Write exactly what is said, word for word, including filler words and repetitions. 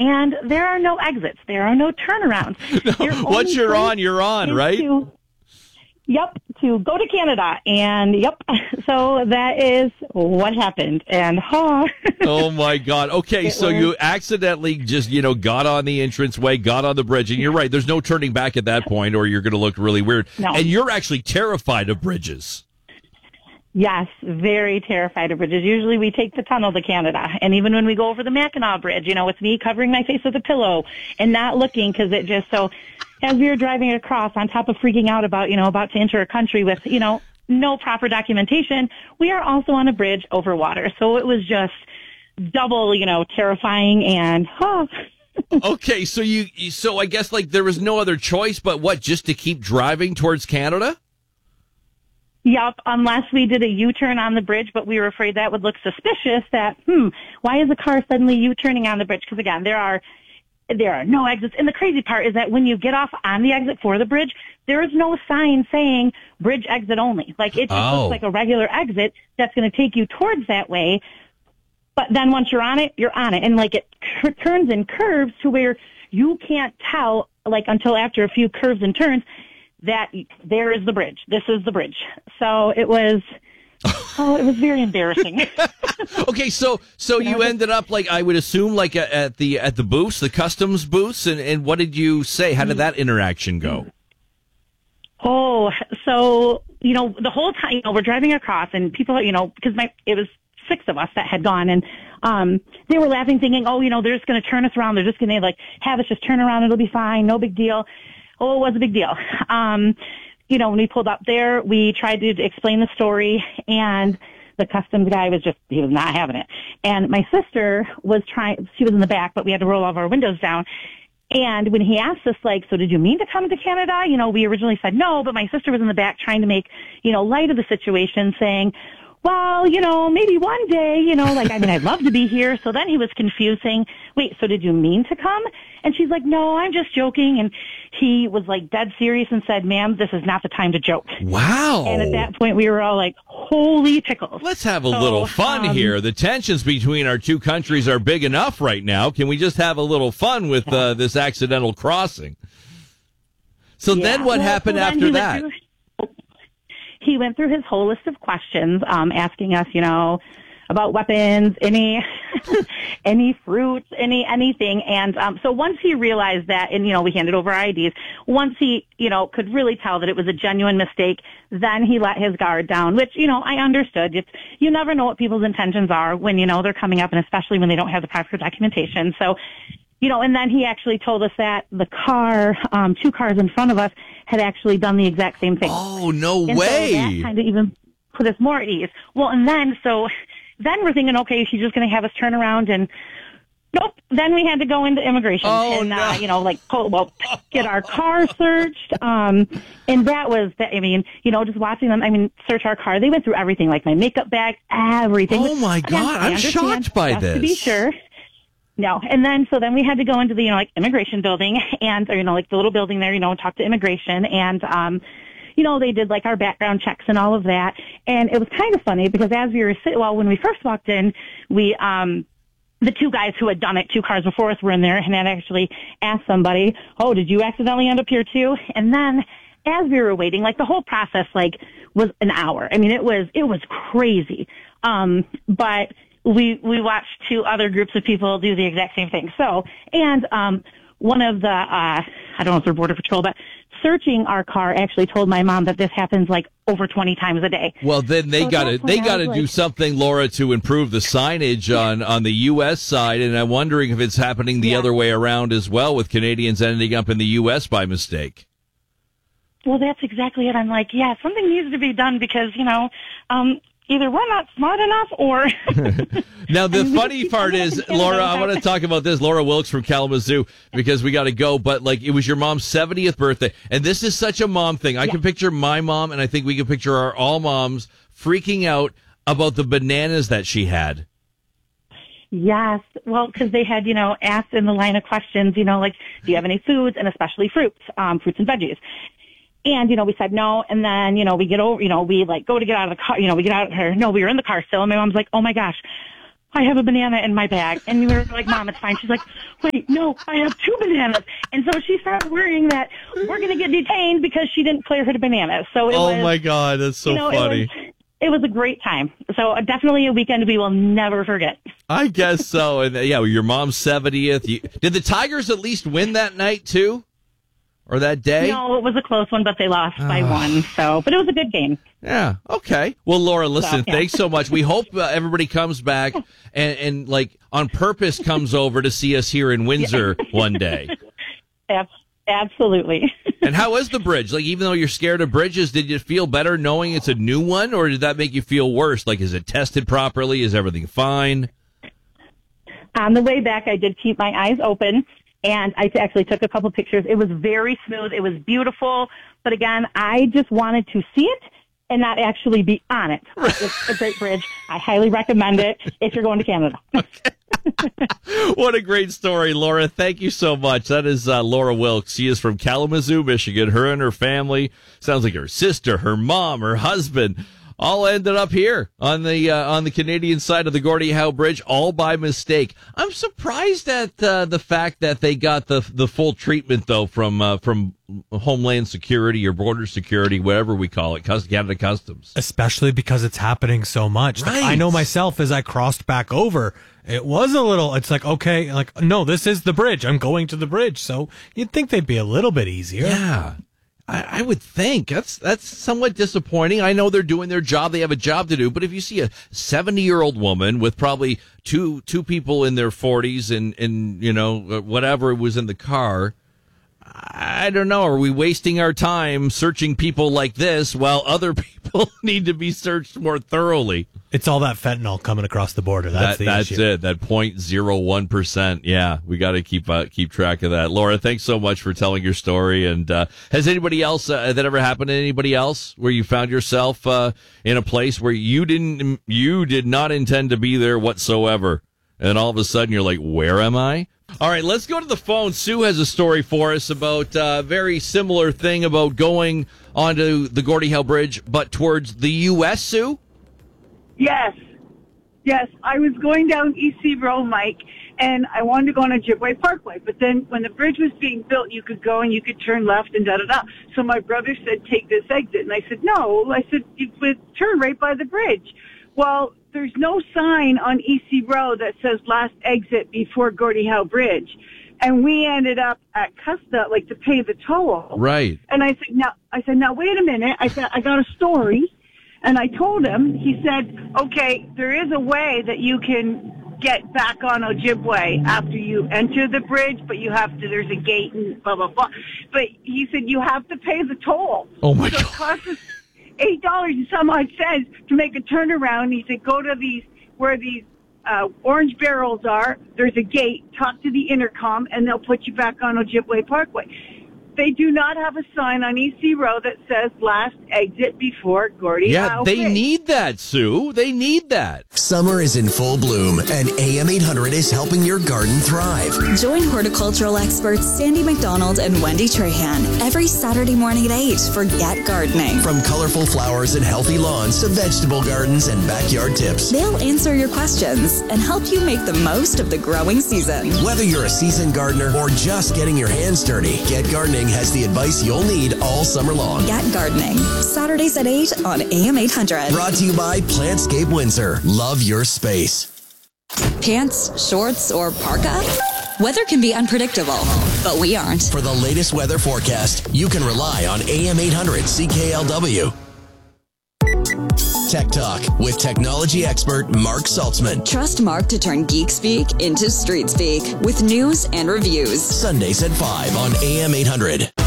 and there are no exits. There are no turnarounds. No, once you're on, you're on, right? To, yep, to go to Canada. And, yep, so that is what happened. And, oh. Oh, my God. Okay, It so was- you accidentally just, you know, got on the entranceway, got on the bridge, and you're right, there's no turning back at that point or you're going to look really weird. No. And you're actually terrified of bridges. Yes, very terrified of bridges. Usually we take the tunnel to Canada. And even when we go over the Mackinac Bridge, you know, it's me covering my face with a pillow and not looking because it just so, as we were driving across on top of freaking out about, you know, about to enter a country with, you know, no proper documentation, we are also on a bridge over water. So it was just double, you know, terrifying and, oh. Okay, so you, so I guess like there was no other choice but what, just to keep driving towards Canada? Yep, unless we did a U-turn on the bridge, but we were afraid that would look suspicious that, hmm, why is the car suddenly U-turning on the bridge? Because again, there are, there are no exits. And the crazy part is that when you get off on the exit for the bridge, there is no sign saying bridge exit only. Like it just Oh. looks like a regular exit that's going to take you towards that way. But then once you're on it, you're on it. And like it cur- turns and curves to where you can't tell, like until after a few curves and turns, that there is the bridge. This is the bridge. So it was, oh, it was very embarrassing. Okay, so so you ended up like I would assume like a, at the at the booths, the customs booths, and, and what did you say? How did that interaction go? Oh, so, you know, the whole time, you know, we're driving across and people, you know, because my, it was six of us that had gone and, um, they were laughing thinking, oh, you know, they're just going to turn us around. They're just going to like have us just turn around. It'll be fine. No big deal. Oh, it was a big deal. Um, you know, when we pulled up there, we tried to explain the story and the customs guy was just, he was not having it. And my sister was trying, she was in the back, but we had to roll all of our windows down. And when he asked us, like, so did you mean to come to Canada? You know, we originally said no, but my sister was in the back trying to make, you know, light of the situation, saying, well, you know, maybe one day, you know, like, I mean, I'd love to be here. So then he was confused saying, wait, so did you mean to come? And she's like, no, I'm just joking. And he was like dead serious and said, ma'am, this is not the time to joke. Wow. And at that point we were all like, holy pickles. Let's have a So, little fun um, here. The tensions between our two countries are big enough right now. Can we just have a little fun with uh, this accidental crossing? So Yeah. then what Well, happened so then after he went that? through- He went through his whole list of questions, um, asking us, you know, about weapons, any, any fruits, any, anything. And, um, so once he realized that, and, you know, we handed over our I Ds, once he, you know, could really tell that it was a genuine mistake, then he let his guard down, which, you know, I understood. It's, you never know what people's intentions are when, you know, they're coming up and especially when they don't have the proper documentation. So, you know, and then he actually told us that the car, um, two cars in front of us had actually done the exact same thing. Oh, no And way. so that kind of even put us more at ease. Well, and then, so then we're thinking, okay, she's just going to have us turn around and nope. Then we had to go into immigration Oh, and, no. uh, you know, like, pull, well, get our car searched. Um, and that was, the, I mean, you know, just watching them, I mean, search our car. They went through everything, like my makeup bag, everything. Oh, my Again, God. I I'm understand, shocked by just to be this. sure. No. And then, so then we had to go into the, you know, like immigration building and, or, you know, like the little building there, you know, and talk to immigration. And, um, you know, they did like our background checks and all of that. And it was kind of funny because as we were sitting, well, when we first walked in, we, um, the two guys who had done it two cars before us were in there and had actually asked somebody, oh, did you accidentally end up here too? And then as we were waiting, like the whole process, like was an hour. I mean, it was, it was crazy. Um, but we, we watched two other groups of people do the exact same thing. So, and, um, one of the, uh, I don't know if they're Border Patrol, but searching our car actually told my mom that this happens like over twenty times a day. Well, then they So at got to that point, they I got to was do like- something, Laura, to improve the signage on on the U S side. And I'm wondering if it's happening the Yeah. other way around as well, with Canadians ending up in the U S by mistake. Well, that's exactly it. I'm like, yeah, something needs to be done because, you know, um, either we're not smart enough or... Now, the I mean, we funny keep part coming is, up with Laura, Canada. I want to talk about this. Laura Wilkes from Kalamazoo, because we got to go. But, like, it was your mom's seventieth birthday. And this is such a mom thing. I Yeah. can picture my mom, and I think we can picture our all moms freaking out about the bananas that she had. Yes. Well, because they had, you know, asked in the line of questions, you know, like, do you have any foods and especially fruits, um, fruits and veggies. And, you know, we said no. And then, you know, we get over, you know, we like go to get out of the car, you know, we get out of her. No, we were in the car still. And my mom's like, oh my gosh, I have a banana in my bag. And we were like, Mom, it's fine. She's like, wait, no, I have two bananas. And so she started worrying that we're going to get detained because she didn't clear her banana. So it oh, was, my God. That's so you know, funny. It was, it was a great time. So uh, definitely a weekend we will never forget. I guess so. And uh, yeah, your mom's seventieth. You, did the Tigers at least win that night, too? Or that day? No, it was a close one, but they lost uh, by one. So, but it was a good game. Yeah. Okay. Well, Laura, listen, so, yeah. thanks so much. We hope uh, everybody comes back and, and, like, on purpose comes over to see us here in Windsor yeah. one day. Absolutely. And how is the bridge? Like, even though you're scared of bridges, did you feel better knowing it's a new one, or did that make you feel worse? Like, is it tested properly? Is everything fine? On the way back, I did keep my eyes open. And I actually took a couple pictures. It was very smooth. It was beautiful. But again, I just wanted to see it and not actually be on it. It's a great bridge. I highly recommend it if you're going to Canada. What a great story, Laura. Thank you so much. That is uh, Laura Wilkes. She is from Kalamazoo, Michigan. Her and her family, sounds like her sister, her mom, her husband, all ended up here on the uh, on the Canadian side of the Gordie Howe Bridge, all by mistake. I'm surprised at uh, the fact that they got the the full treatment, though, from uh, from Homeland Security or Border Security, whatever we call it, Canada Customs. Especially because it's happening so much. Right. Like, I know myself, as I crossed back over, it was a little, it's like, okay, like, no, this is the bridge. I'm going to the bridge. So you'd think they'd be a little bit easier. Yeah. I, I would think that's that's somewhat disappointing. I know they're doing their job; they have a job to do. But if you see a seventy-year-old woman with probably two two people in their forties and and you know whatever was in the car, I don't know. Are we wasting our time searching people like this while other people need to be searched more thoroughly? It's all that fentanyl coming across the border. That's that, the that's issue. it. That zero point zero one percent. Yeah, we got to keep uh, keep track of that. Laura, thanks so much for telling your story. And uh, has anybody else uh, that ever happened to anybody else where you found yourself uh, in a place where you didn't you did not intend to be there whatsoever, and all of a sudden you're like, where am I? All right, let's go to the phone. Sue has a story for us about a uh, very similar thing about going onto the Gordie Howe Bridge, but towards the U S, Sue? Yes. Yes. I was going down E C Row, Mike, and I wanted to go on Ojibway Parkway. But then when the bridge was being built, you could go and you could turn left and da-da-da. So my brother said, take this exit. And I said, no. I said, you would turn right by the bridge. Well, there's no sign on E C Row that says last exit before Gordie Howe Bridge. And we ended up at Custa, like, to pay the toll. Right. And I said, now, I said, now, wait a minute. I said, I got a story. And I told him, he said, okay, there is a way that you can get back on Ojibway after you enter the bridge, but you have to, there's a gate and blah, blah, blah. But he said, you have to pay the toll. Oh, my so God. It costs us eight dollars and some odd cents to make a turnaround. He said, go to these, where these uh, orange barrels are, there's a gate, talk to the intercom, and they'll put you back on Ojibway Parkway. They do not have a sign on E C Row that says last exit before Gordie Yeah, Howe they Bridge. need that, Sue. They need that. Summer is in full bloom, and A M eight hundred is helping your garden thrive. Join horticultural experts Sandy McDonald and Wendy Trahan every Saturday morning at eight for Get Gardening. From colorful flowers and healthy lawns to vegetable gardens and backyard tips. They'll answer your questions and help you make the most of the growing season. Whether you're a seasoned gardener or just getting your hands dirty, Get Gardening has the advice you'll need all summer long. Get Gardening, Saturdays at eight on A M eight hundred. Brought to you by Plantscape Windsor. Love your space. Pants, shorts, or parka? Weather can be unpredictable, but we aren't. For the latest weather forecast, you can rely on A M eight hundred C K L W. Tech Talk with technology expert Mark Saltzman. Trust Mark to turn geek speak into street speak with news and reviews. Sundays at five on A M eight hundred.